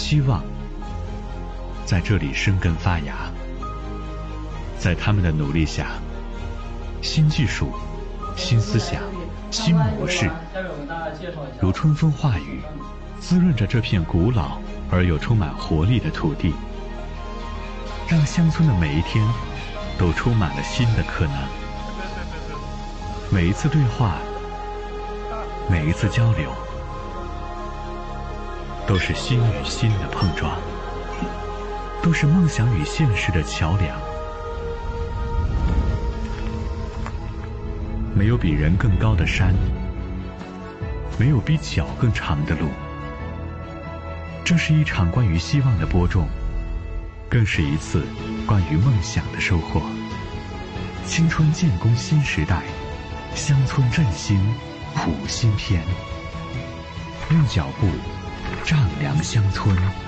希望在这里生根发芽。在他们的努力下，新技术、新思想、新模式如春风化雨，滋润着这片古老而又充满活力的土地，让乡村的每一天都充满了新的可能。每一次对话，每一次交流，都是心与心的碰撞，都是梦想与现实的桥梁。没有比人更高的山，没有比脚更长的路。这是一场关于希望的播种，更是一次关于梦想的收获。青春建功新时代，乡村振兴谱新篇，用脚步丈量乡村。